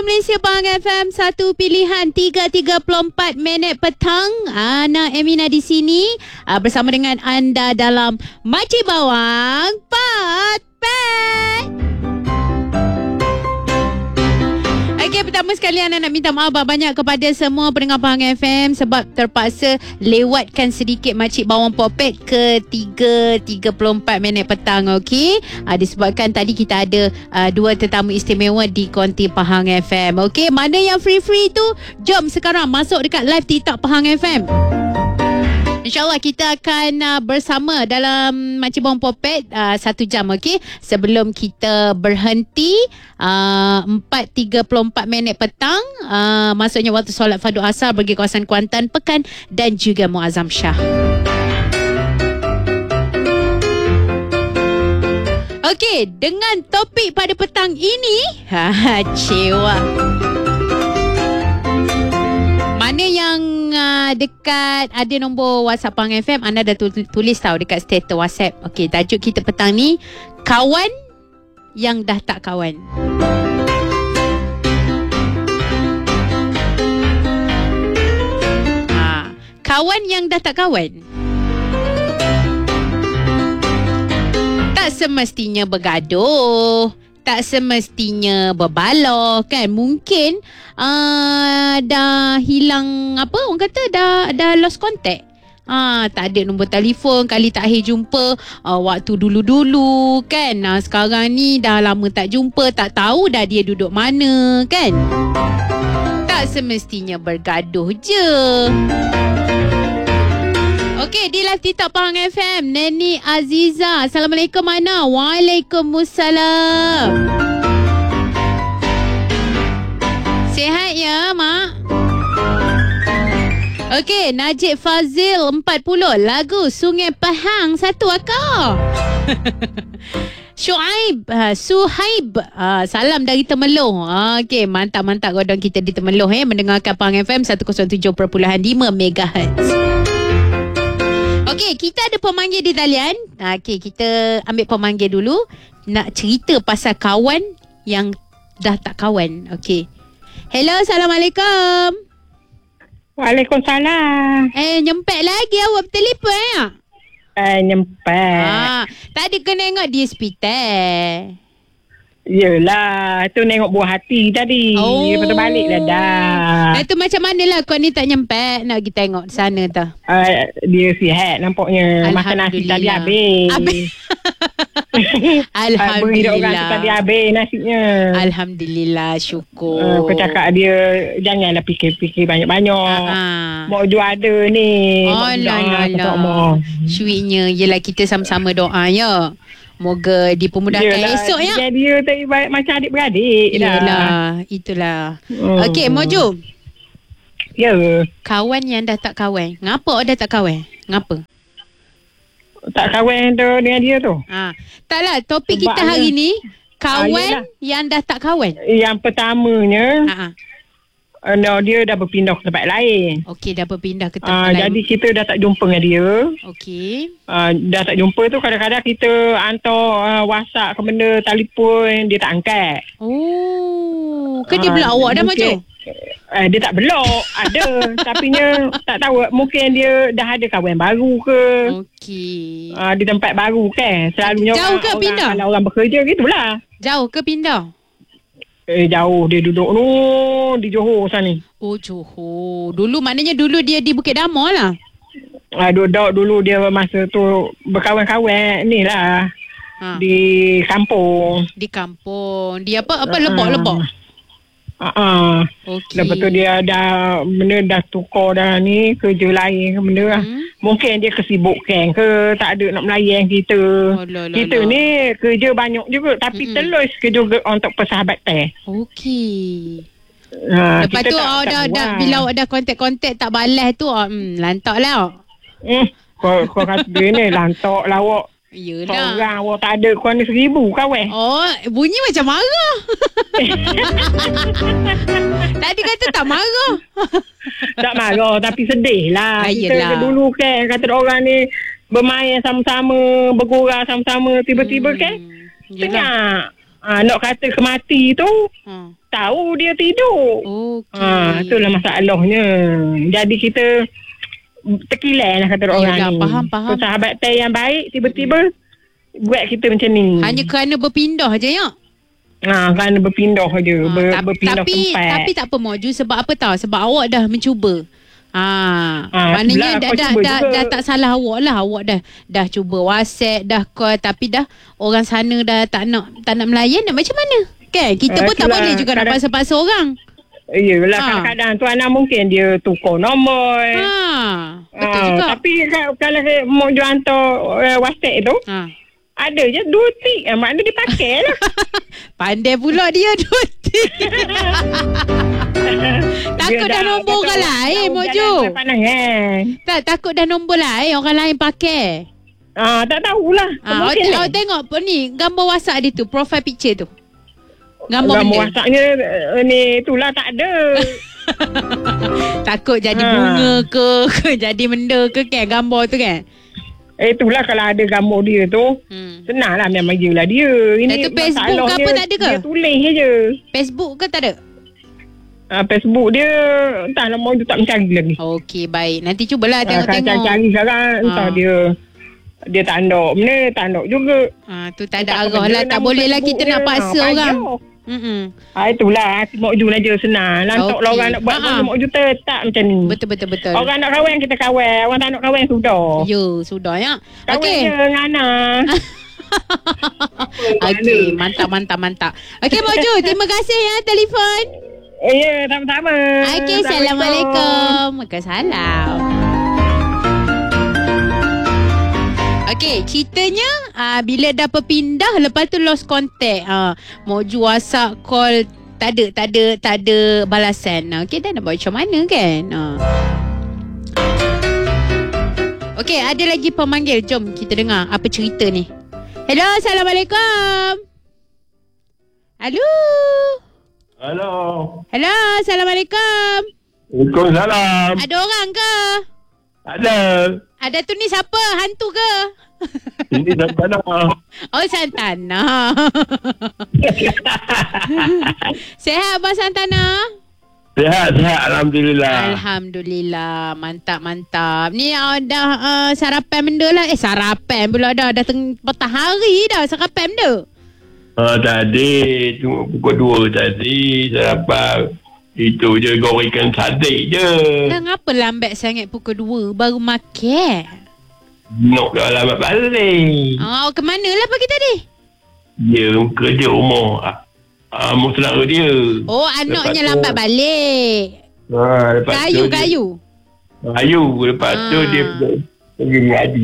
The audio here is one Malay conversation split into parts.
Malaysia Pahang FM, satu pilihan 3.34 minit petang. Ana Emina di sini bersama dengan anda dalam Makcik Bawang Potpet. Okey, pertama sekali Ana nak minta maaf banyak kepada semua pendengar Pahang FM sebab terpaksa lewatkan sedikit Makcik Bawang Potpet ke 3.34 minit petang. Okey, disebabkan tadi kita ada dua tetamu istimewa di konti Pahang FM. Okey, mana yang free-free tu, jom sekarang masuk dekat live TikTok Pahang FM. InsyaAllah kita akan bersama dalam Makcik Bawang Potpet 1 jam, okey? Sebelum kita berhenti 4.34 minit petang, maksudnya waktu solat fardu asar bagi kawasan Kuantan, Pekan dan juga Muazzam Shah. Okey, dengan topik pada petang ini, cewa. Mana yang dekat ada nombor WhatsApp Pahang FM, anda dah tulis tahu dekat status WhatsApp. Okey, tajuk kita petang ni, kawan yang dah tak kawan. Kawan yang dah tak kawan. Tak semestinya bergaduh, tak semestinya berbaloi kan. Mungkin dah hilang, apa orang kata, dah lost contact. Tak ada nombor telefon, kali terakhir jumpa waktu dulu-dulu kan. Sekarang ni dah lama tak jumpa, tak tahu dah dia duduk mana kan. Tak semestinya bergaduh je. Okey, di live TikTok Pahang FM, Neni Aziza. Assalamualaikum Ana. Waalaikumsalam. Sihat ya, Mak? Okey, Najib Fazil 40. Lagu Sungai Pahang 1 akak. Suhaib. Salam dari Temeloh. Okey, mantap-mantap godong kita di Temeloh mendengarkan Pahang FM 107.5 MHz. Okey, kita ada pemanggil di talian. Okey, kita ambil pemanggil dulu. Nak cerita pasal kawan yang dah tak kawan. Okey. Hello, Assalamualaikum. Waalaikumsalam. Nyempet lagi awak bertelefon ya? Nyempet. Tadi kena tengok di hospital. Yelah, tu nengok buah hati tadi. Lepas tu balik dah dah. Itu macam mana lah kau ni tak nyempet nak pergi tengok di sana tu? Dia sihat nampaknya. Makan nasi tadi habis. Alhamdulillah. Tadi habis nasinya. Alhamdulillah, syukur. Aku cakap dia janganlah fikir-fikir banyak-banyak. Mau jual ada ni. Lah. Syuiknya. Yelah, kita sama-sama doa ya. Moga dipermudahkan esok ya. Dia tak baik macam adik-beradik. Yelah, itulah. Okey, Mojo. Ya. Kawan yang dah tak kawan. Ngapa awak dah tak kawan? Ngapa? Tak kawan tu dengan dia tu. Taklah, topik sebab kita hari ni kawan yang dah tak kawan. Yang pertamanya dia dah berpindah ke tempat lain. Okey, dah berpindah ke tempat lain. Jadi kita dah tak jumpa dengan dia. Okey. Dah tak jumpa tu, kadang-kadang kita hantar WhatsApp ke benda, telefon, dia tak angkat. Ke dia block awak dah Mojo? Dia tak block. Ada. Tapinya tak tahu, mungkin dia dah ada kawan baru ke. Okey. Di tempat baru kan. Selalunya jauh ke pindah? Kalau orang bekerja gitulah. Jauh ke pindah? Jauh. Dia duduk di Johor sana. Oh, Johor. Dulu maknanya dia di Bukit Damar lah. Dulu dia masa tu berkawan-kawan ni lah. Di kampung. Di kampung. Dia apa lebok-lebok. Okay. Lepas tu dia dah tukar dah ni kerja lain benda lah. Mungkin dia kesibukkan ke, tak ada nak melayan kita. Kita ni kerja banyak juga, tapi terus ke juga untuk persahabatan. Okey. Lepas tu bila awak dah kontak-kontak tak balas tu, lantak lah. Kau kata dia ni lantak lah awak. Yelah. Seorang awak tak ada kurang 1,000 kawan. Bunyi macam marah. Tadi kata tak marah. Tak marah, tapi sedih lah. Kita dulu kan kata orang ni bermain sama-sama, bergurau sama-sama, tiba-tiba kan senyap. Nak kata kemati tu tahu dia tidur. Okey. Itulah masalahnya. Jadi kita terkilan lah kata orang ni. Faham. So, sahabat yang baik tiba-tiba buat kita macam ni. Hanya kerana berpindah je ya. Kerana berpindah je. Berpindah tempat. Tapi tak apa Moju. Sebab apa tahu? Sebab awak dah mencuba. Maknanya dah tak salah awak lah. Awak dah cuba WhatsApp, dah call, tapi dah orang sana dah tak nak melayan, nak macam mana? Kan? Kita pun tak boleh juga nak paksa-paksa orang. Yelah, kadang-kadang tu anak mungkin dia tukar nombor. Betul juga. Tapi kalau mau jual hantar WhatsApp tu, ada je 2 tik. Maknanya dia pakai lah. Pandai pula dia 2 tik. Takut dah nombor orang lain, Mojo. Takut dah nombor lain, orang lain pakai. Tak tahulah. Awak tengok apa ni, gambar WhatsApp dia tu, profile picture tu. Gambar WhatsAppnya ni itulah tak ada. Takut jadi bunga ke jadi benda ke kan gambar tu kan. Itulah kalau ada gambar dia tu senanglah memang je lah dia. Ini tu Facebook ke apa tak ada ke? Dia tulis je. Facebook ke tak ada? Facebook dia entah lah mau tak mencari lagi. Okey baik. Nanti cubalah tengok-tengok. Cari sekarang entah dia tak nak juga. Tu tak ada arah lah. Tak boleh lah kita nak paksa orang. Itulah Mak Ju je senang. Lantak lah orang nak buat Mak Ju tetap macam ni. Betul. Orang nak kahwin kita kahwin. Orang tak nak kahwin sudah. Sudah ya. Kahwin je dengan anak. Okey, mantap. Okey Mak Ju, terima kasih ya telefon. Ya, sama-sama. Okey, Assalamualaikum. Waalaikumsalam. Okey, ceritanya bila dah berpindah, lepas tu lost contact. Moju WhatsApp, call, tak ada balasan. Okey, dah nak buat macam mana kan? Okey, ada lagi pemanggil. Jom kita dengar apa cerita ni. Hello, Assalamualaikum. Hello, Assalamualaikum. Waalaikumsalam. Ada orang ke? Ada tu ni siapa? Hantu ke? Ini Santana. Oh, Santana. Sehat Abang Santana? Sihat. Alhamdulillah. Alhamdulillah. Mantap. Ni dah sarapan benda lah. Sarapan pula dah petang hari dah sarapan benda. Tadi pukul 2 tadi sarapan. Itu je gorengkan sadik je. Kenapa lambat sangat pukul 2 baru makan? Nak dah lambat balik. Ke mana lah pagi tadi? Dia kerja rumah. Saudara dia. Oh, anaknya lambat balik. Kayu. Lepas tu dia pergi mengaji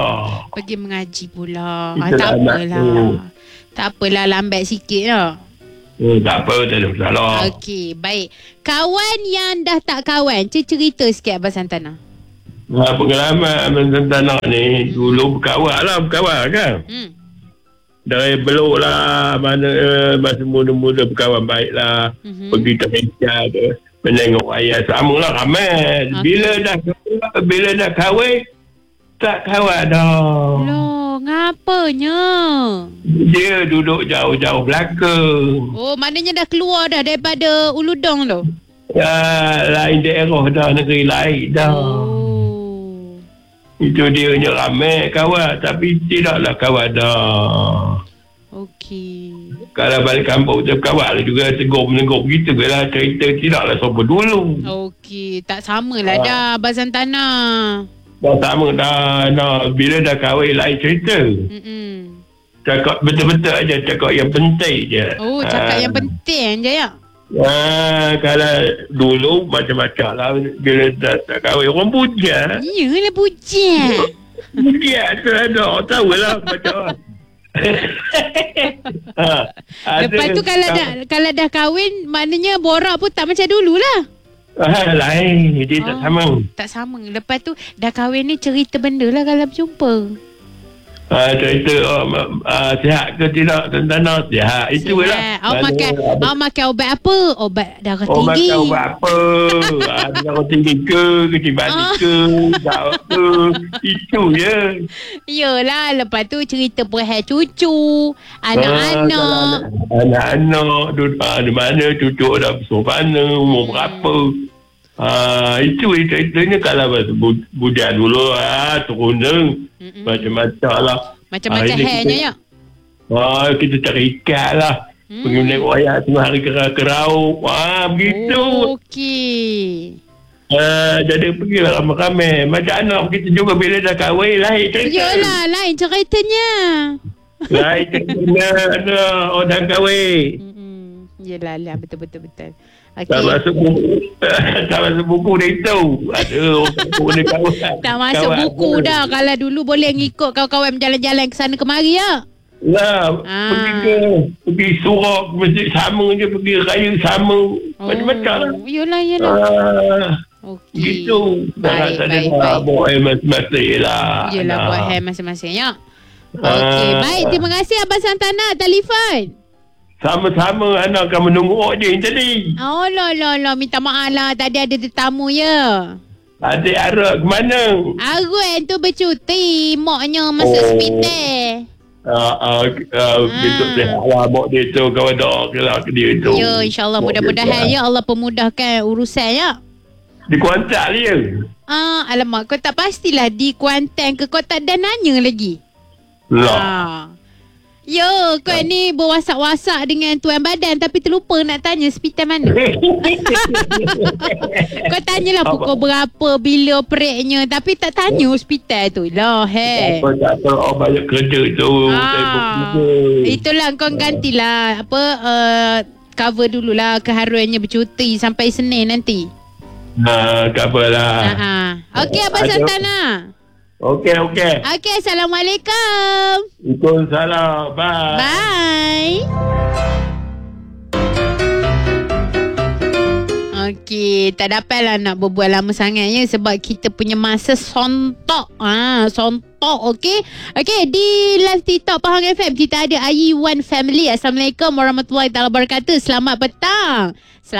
pula. Tak apalah lambat sikit lah. Tak apa, tak ada masalah. Okey, baik. Kawan yang dah tak kawan, cerita sikit Abang Santana. Pengalaman Abang Santana ni, dulu berkawan kan? Dari beluk lah, masa muda-muda berkawan baik lah. Pergi ke Malaysia tu, menengok ayah sama lah ramai. Okay. Bila dah kahwin, tak kawan dah. Loh, ngapanya? Dia duduk jauh-jauh belakang. Oh, maknanya dah keluar dah daripada Uludong tu? Ya, lain daerah dah, negeri lain dah. Oh. Itu dia hanya ramai kawan, tapi tidaklah kawan dah. Okey. Kalau balik kampung tu kawan juga tegur-menegur begitu lah, cerita tidaklah sopa dulu. Okey, tak samalah dah Abang Santana. Dah sama dah. Bila dah kahwin lain cerita. Cakap betul-betul aja, cakap yang penting je. Oh, cakap yang penting je ya. Kalau dulu macam-macam lah. Bila tak kahwin orang puja. Iyalah puja. Puja tu ada. Tahu lah macam lepas tu kalau dah kahwin, maknanya borak pun tak macam dulu lah. Lain. Dia tak sama. Tak sama. Lepas tu dah kahwin ni cerita benda lah kalau berjumpa. Cerita sihat ke tidak tentang sihat. Itu lah. Awak makan ubat apa? Ubat darah tinggi. Makan ubat apa? Darah tinggi ke? Kecil balik ke? Tak ke? Itu je. Yelah, lepas tu cerita perhal cucu, anak-anak. Anak-anak di mana, cucu dah besar mana, umur berapa. Itu ceritanya kalau budak dulu turun macam-macam lah. Macam-macam hairnya ya. Kita cari ikat lah. Pergi menengok ayat tengah hari kerau. Begitu. Okey. Jadi pergilah ramai-ramai. Macam anak kita juga bila dah kahwin lain cerita. Yalah, lain ceritanya. Lain ceritanya ada orang kahwin. Yelah, betul. Okay. Tak masuk buku dia tu. Ada orang buku dia kawan. Tak masuk buku dah. Kalau dulu boleh ngikut kawan-kawan berjalan-jalan ke sana kemari ya. Lah, pergi surau masjid sama je, pergi raya sama. Macam-macam lah. Yelah. Okey. Gitu. Baik. Buat masing-masing lah. Yelah, buat hair masing-masing ya. Okey, baik. Terima kasih Abang Santana telefon. Sama-sama anak akan menunggu je tadi. Oh, lah. Minta maaf lah. Tadi ada tetamu ya. Adik Arab ke mana? Arwin tu bercuti. Moknya masuk hospital. Besok sihat lah mak dia tu. Kawan doa ke lah ke dia tu. Ya, insyaAllah mudah-mudahan ya Allah pemudahkan urusan ya. Di Kuantan dia. Alamak, kau tak pastilah di Kuantan ke. Kau tak dah nanya lagi. Lah. Yo, kau ni berwasak-wasak dengan tuan badan tapi terlupa nak tanya hospital mana. Kau tanyalah pukul berapa, bila operatnya, tapi tak tanya hospital tu. Lah, Tak apa, banyak kerja tu. Itulah, kau gantilah cover dululah keharuannya bercuti sampai Senin nanti. Cover lah. Okey, Abang Santana. Okey. Okey, Assalamualaikum. Waalaikumsalam. Bye. Bye. Okey, tak dapatlah nak berbual lama sangat ya sebab kita punya masa sontok. Sontok, okey. Okey, di live TikTok Pahang FM kita ada Ayi1 Family. Assalamualaikum warahmatullahi wabarakatuh. Selamat petang.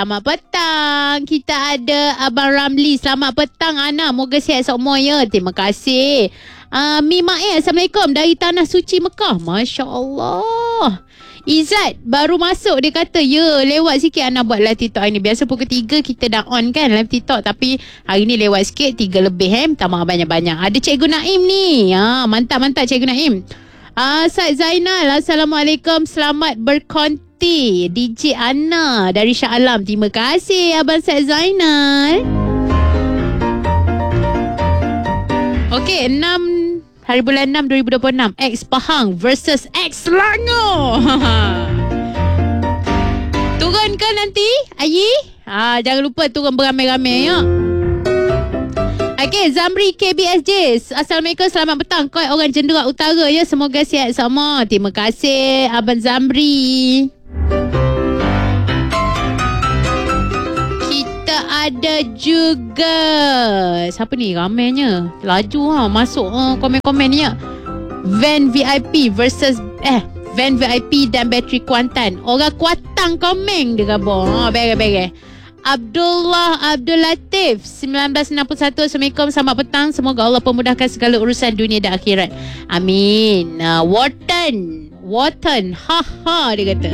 Kita ada Abang Ramli. Selamat petang Ana. Moga sihat semua ya. Terima kasih. Mi Mae, Assalamualaikum dari Tanah Suci Mekah. Masya Allah. Izzat baru masuk, dia kata ya lewat sikit Ana buat live TikTok hari ni. Biasa pukul 3 kita dah on kan live TikTok, tapi hari ni lewat sikit 3 lebih minta maaf banyak-banyak. Ada Cikgu Naim ni. Mantap Cikgu Naim. Said Zainal, Assalamualaikum, selamat berkonti DJ Ana dari Shah Alam. Terima kasih Abang Said Zainal. Okey, 6 hari bulan 6 2026, X Pahang versus X Selangor. Turun ke nanti Ayi? Jangan lupa turun beramai-ramai ya. Okey, Zamri KBSJ. Assalamualaikum, selamat petang. Kau orang Jenderal Utara ya. Semoga sihat semua. Terima kasih Abang Zamri. Kita ada juga siapa ni ramainya. Laju masuk komen-komen ni ya. Van VIP versus Van VIP dan Bateri Kuantan. Orang Kuantan komen dia kata. Bere-bere. Abdul Latif 1961. Assalamualaikum, selamat petang. Semoga Allah pemudahkan segala urusan dunia dan akhirat. Amin. Wharton dia kata.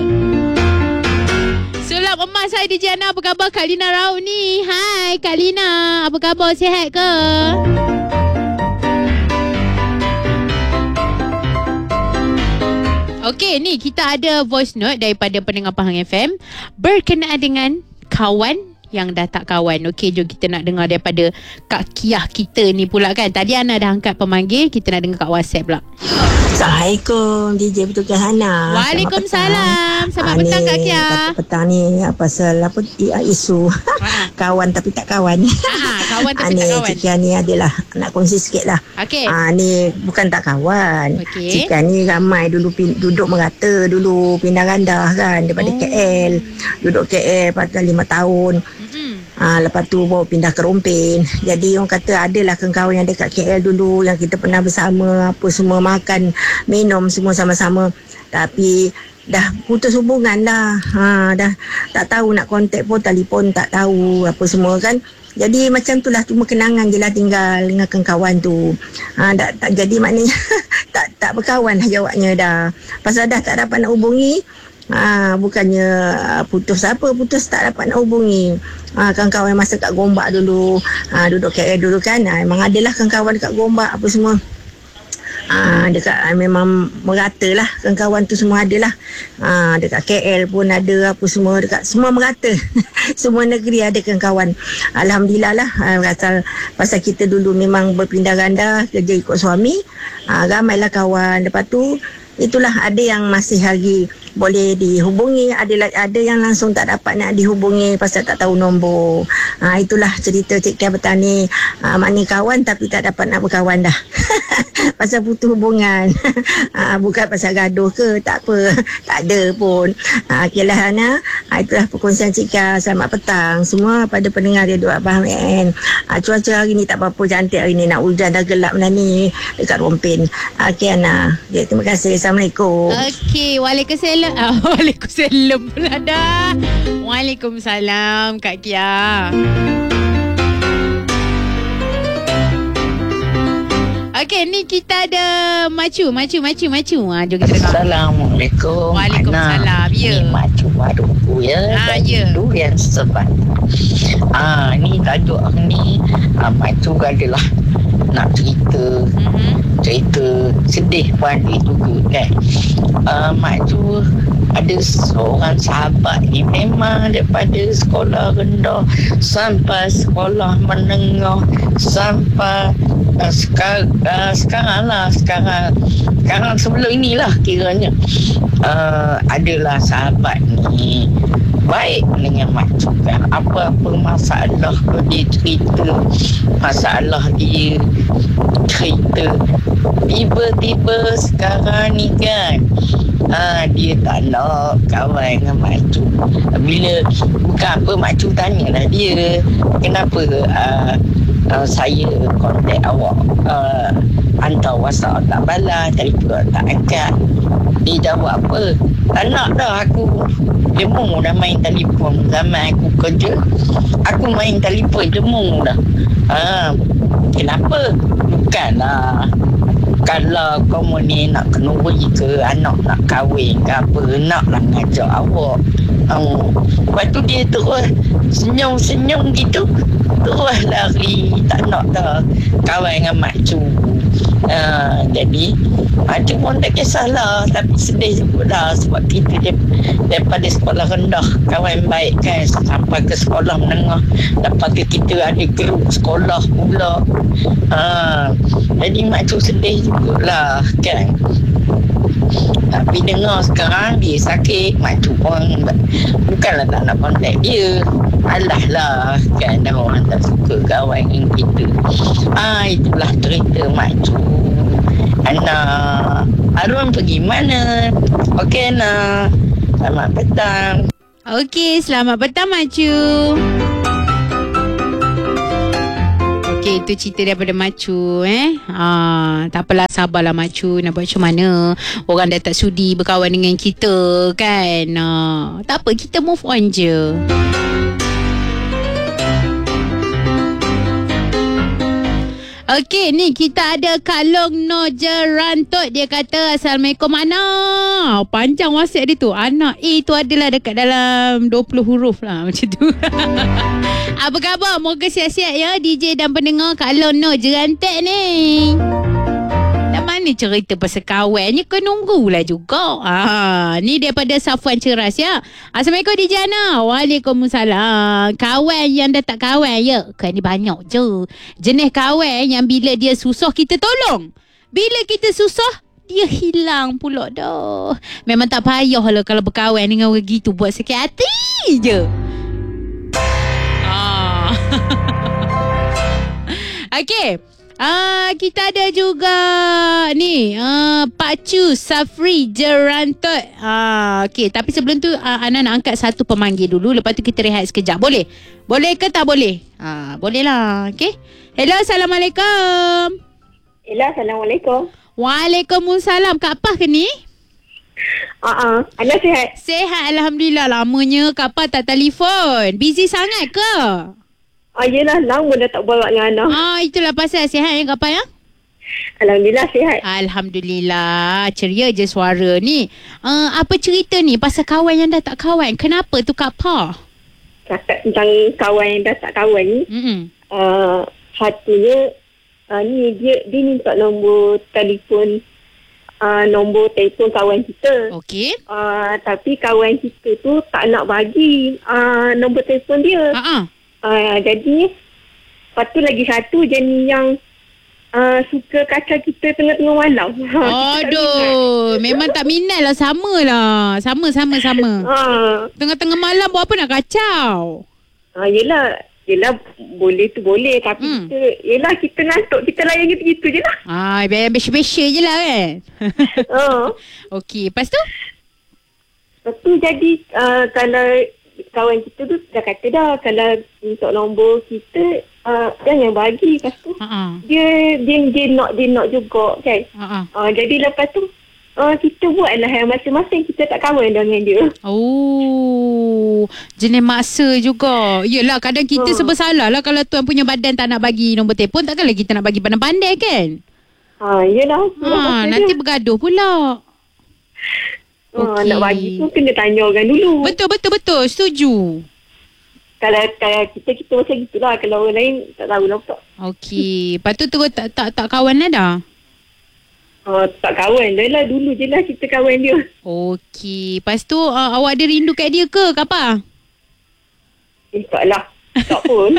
Sulap emas saya DJ Ana. Apa khabar Kak Lina Rao ni? Hai Kak Lina, apa khabar, sihat ke? Okey, ni kita ada voice note daripada pendengar Pahang FM berkenaan dengan kawan yang dah tak kawan. Okey, jom kita nak dengar daripada Kak Kiah kita ni pula kan. Tadi Ana dah angkat pemanggil, kita nak dengar kat WhatsApp pula. Assalamualaikum DJ Bertugas Hana. Waalaikumsalam. Selamat petang Kak Kiah. Petang ni pasal isu kawan tapi tak kawan. Kawan tapi tak kawan. Cik ni adalah nak kongsi sikit lah. Okey. Ni bukan tak kawan. Okay. Cik ni ramai dulu duduk merata dulu pindah randah kan daripada KL. Duduk KL pasal 5 tahun. Lepas tu bawa pindah ke Rompin. Jadi orang kata adalah kawan-kawan yang dekat KL dulu yang kita pernah bersama, apa semua, makan, minum semua sama-sama. Tapi dah putus hubungan dah. Dah tak tahu nak kontak pun, telefon tak tahu apa semua kan. Jadi macam tu lah, cuma kenangan je lah tinggal dengan kawan tu. Tak jadi maknanya tak berkawan lah jawabnya dah. Pasal dah tak dapat nak hubungi. Bukannya putus tak dapat nak hubungi. Kawan-kawan masa kat Gombak dulu, duduk KL dulu kan, memang adalah kawan-kawan dekat Gombak apa semua. Dekat memang merata lah kawan-kawan tu, semua ada lah. Dekat KL pun ada apa semua, dekat semua merata. Semua negeri ada kawan-kawan. Alhamdulillah lah. Pasal kita dulu memang berpindah ganda, kerja ikut suami. Ramailah kawan. Lepas tu itulah, ada yang masih lagi boleh dihubungi, ada yang langsung tak dapat nak dihubungi pasal tak tahu nombor. Itulah cerita Cik Kia Petani. Maknanya kawan tapi tak dapat nak berkawan dah. Pasal putus hubungan. Bukan pasal gaduh ke, tak apa. Tak ada pun. Okeylah Hana. Itulah perkongsian Cik Kia. Selamat petang semua pada pendengar Radio Abang MN. Cuaca hari ni tak berapa cantik hari ni. Nak hujan dah gelap dah ni dekat Rompin. Okey Hana. Okay, terima kasih. Assalamualaikum. Okey, Waalaikumsalam. Waalaikumsalam pula dah. Waalaikumsalam Kak Kia. Okey, ni kita ada Macu. Jom kita dengar. Assalamualaikum. Waalaikumsalam. Ya. Ni Macu baruku ya. Ya. Durian Sebat. Ni tajuk ni Macu adalah nak cerita sedih pun ada juga kan. Macu ada seorang sahabat ni memang daripada sekolah rendah sampai sekolah menengah sampai sekarang sebelum inilah kiranya adalah sahabat ni baik dengan Macu kan. Apa-apa masalah dia cerita, masalah dia cerita. Tiba-tiba sekarang ni kan dia tak nak kawan dengan Macu. Bila bukan apa, Macu tanyalah dia, kenapa saya kontak awak, hantar WhatsApp tak balas, telefon tak angkat. Dia jawab apa? Tak nak dah, aku jemur dah main telefon. Zaman aku kerja, aku main telefon jemur dah. Kenapa? Bukanlah kalau kamu ni nak kenuri ke, anak nak kahwin ke apa, naklah ngajak awak. Lepas tu dia terus senyum-senyum gitu, terus lari, tak nak dah kawan dengan Macu. Jadi Macu pun tak kisahlah, tapi sedih juga sebab kita daripada sekolah rendah kawan baik kan, sampai ke sekolah menengah, lepas tu kita ada grup sekolah pula. Jadi Macu sedih jugalah kan. Tapi dengar sekarang dia sakit, Macu pun bukanlah tak nak kontak dia. Alah lah kan, dah orang tak suka kawan dengan kita. Itulah cerita Macu. Ana Arun pergi mana? Okey Ana. Selamat petang. Okey, selamat petang Macu. Okey, itu cerita daripada Macu tak apalah, sabarlah Macu. Nak buat macam mana, orang dah tak sudi berkawan dengan kita kan. Tak apa, kita move on je. Okey, ni kita ada Kak Long Nojerantut. Dia kata, Assalamualaikum Ana. Panjang WhatsApp dia tu. Ana tu adalah dekat dalam 20 huruf lah macam tu. Apa khabar? Moga sihat-sihat ya DJ dan pendengar Kak Long Nojerantut ni. Dan mana cerita pasal kawan ni, kau nunggulah juga. Ni daripada Safwan Ceras ya. Assalamualaikum DJ Ana. Waalaikumsalam. Kawan yang dah tak kawan ya. Kan ni banyak je. Jenis kawan yang bila dia susah kita tolong, bila kita susah dia hilang pula dah. Memang tak payah lah kalau berkawan dengan orang gitu, buat sakit hati je. Okey. Kita ada juga ni Pak Chu Safri Jerantot. Okey, tapi sebelum tu Ana nak angkat satu pemanggil dulu. Lepas tu kita rehat sekejap. Boleh? Boleh ke tak boleh? Boleh lah. Okey. Hello, Assalamualaikum. Hello, Assalamualaikum. Waalaikumsalam. Kak Pah ke ni? Anda sihat? Sihat, Alhamdulillah. Lamanya Kak Pah tak telefon. Busy sangat ke? Yelah, lama dah tak borak dengan Ana. Itulah pasal. Sihat ya Kak Pah ya? Alhamdulillah sihat. Alhamdulillah. Ceria je suara ni. Apa cerita ni pasal kawan yang dah tak kawan? Kenapa tu Kak Pah? Cakap tentang kawan yang dah tak kawan ni. Satunya ni dia minta nombor telefon kawan kita. Okey. Tapi kawan kita tu tak nak bagi nombor telefon dia. Jadi lepas tu lagi satu jenis yang suka kacau kita tengah-tengah malam. Aduh, memang tak minat lah. Sama lah. Sama. Tengah-tengah malam buat apa nak kacau? Yelah, boleh tu boleh. Tapi kita ngantuk. Kita layan gitu-gitu je lah. Biar besya-besya je lah kan? Okey, lepas tu? Lepas tu jadi kalau kawan kita tu dah kata dah kalau untuk nombor kita jangan bagi. Lepas tu dia nak juga kan. Jadi lepas tu kita buatlah yang masing-masing. Kita tak kawan dengan dia. Jenis maksa juga. Yelah, kadang kita serba salah lah. Kalau tuan punya badan tak nak bagi nombor telefon, takkanlah kita nak bagi pandai-pandai kan? Yelah. Nanti bergaduh pula. Nak bagi tu kena tanya orang dulu. Betul. Setuju. Kalau kita macam gitulah. Kalau orang lain tak tahulah pula. Okey. Lepas tu terus tak kawan lah dah? Tak kawan dah lah. Dulu je lah kita kawan dia. Okey. Lepas tu awak ada rindu kat dia ke Kak Pah? Taklah. Tak pun.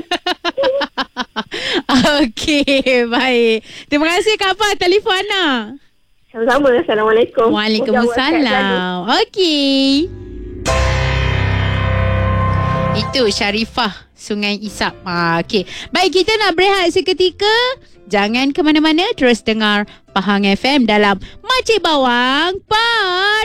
Okey. Baik. Terima kasih Kak Pah telefon Ana. Sama-sama. Assalamualaikum. Waalaikumsalam. Okey. Itu Sharifah Sungai Isap. Okey. Baik, kita nak berehat seketika. Jangan ke mana-mana. Terus dengar Pahang FM dalam Makcik Bawang Part